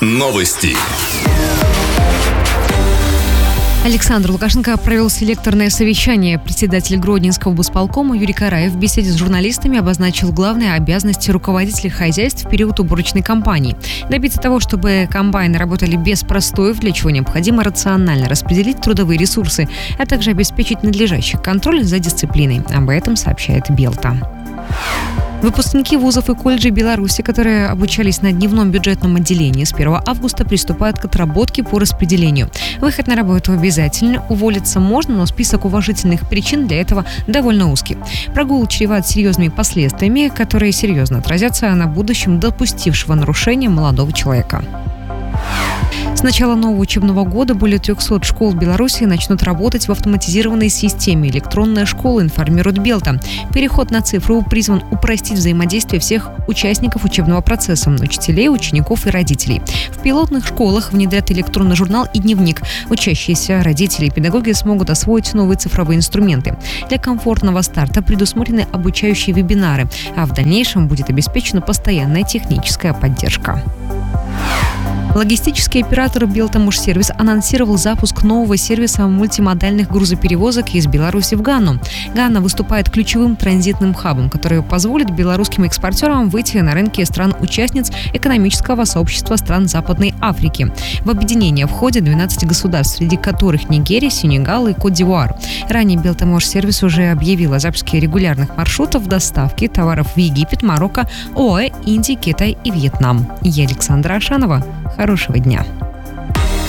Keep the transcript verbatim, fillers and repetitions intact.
Новости. Александр Лукашенко провел селекторное совещание. Председатель Гродненского облсполкома Юрий Караев в беседе с журналистами обозначил главные обязанности руководителей хозяйств в период уборочной кампании. Добиться того, чтобы комбайны работали без простоев, для чего необходимо рационально распределить трудовые ресурсы, а также обеспечить надлежащий контроль за дисциплиной. Об этом сообщает Белта. Выпускники вузов и колледжей Беларуси, которые обучались на дневном бюджетном отделении, с первого августа приступают к отработке по распределению. Выход на работу обязательно, уволиться можно, но список уважительных причин для этого довольно узкий. Прогул чреват серьезными последствиями, которые серьезно отразятся на будущем допустившего нарушения молодого человека. С начала нового учебного года более трехсот школ Беларуси начнут работать в автоматизированной системе «Электронная школа», информирует Белта. Переход на цифру призван упростить взаимодействие всех участников учебного процесса – учителей, учеников и родителей. В пилотных школах внедрят электронный журнал и дневник. Учащиеся, родители и педагоги смогут освоить новые цифровые инструменты. Для комфортного старта предусмотрены обучающие вебинары, а в дальнейшем будет обеспечена постоянная техническая поддержка. Логистический оператор «Белтамушсервис» анонсировал запуск нового сервиса мультимодальных грузоперевозок из Беларуси в Гану. Гана выступает ключевым транзитным хабом, который позволит белорусским экспортерам выйти на рынки стран-участниц экономического сообщества стран Западной Африки. В объединение входят двенадцать государств, среди которых Нигерия, Сенегал и Кот-д'Ивуар. Ранее «Белтамушсервис» уже объявил о запуске регулярных маршрутов доставки товаров в Египет, Марокко, ОАЭ, Индию, Китай и Вьетнам. Я Александра Ашанова. Хорошего дня!